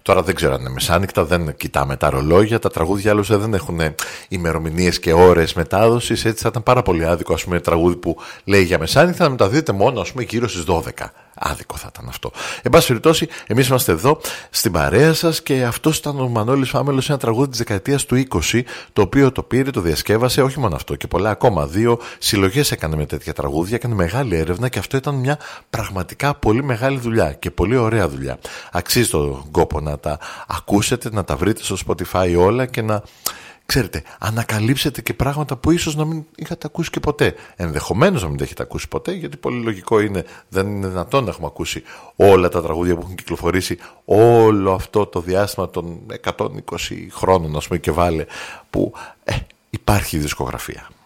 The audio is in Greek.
Τώρα δεν ξέρω αν είναι μεσάνυχτα, δεν κοιτάμε τα ρολόγια. Τα τραγούδια άλλωστε δεν έχουν ημερομηνίες και ώρες μετάδοσης. Έτσι θα ήταν πάρα πολύ άδικο, ας πούμε, τραγούδι που λέει για μεσάνυχτα να μεταδίδεται μόνο, ας πούμε, γύρω στις 12. Άδικο θα ήταν αυτό. Εν πάση περιπτώσει, εμείς είμαστε εδώ στην παρέα σας και αυτός ήταν ο Μανώλης Φάμελος, ένα τραγούδι της δεκαετίας του 20, το οποίο το πήρε, το διασκεύασε, όχι μόνο αυτό και πολλά ακόμα. 2 συλλογές έκανε με τέτοια τραγούδια, έκανε μεγάλη έρευνα και αυτό ήταν μια πραγματικά πολύ μεγάλη δουλειά και πολύ ωραία δουλειά. Αξίζει τον κόπο να τα ακούσετε, να τα βρείτε στο Spotify όλα και να, ξέρετε, ανακαλύψετε και πράγματα που ίσως να μην είχατε ακούσει και ποτέ. Ενδεχομένως να μην τα έχετε ακούσει ποτέ, γιατί πολύ λογικό είναι, δεν είναι δυνατόν να έχουμε ακούσει όλα τα τραγούδια που έχουν κυκλοφορήσει όλο αυτό το διάστημα των 120 χρόνων, ας πούμε, και βάλε, που υπάρχει δισκογραφία.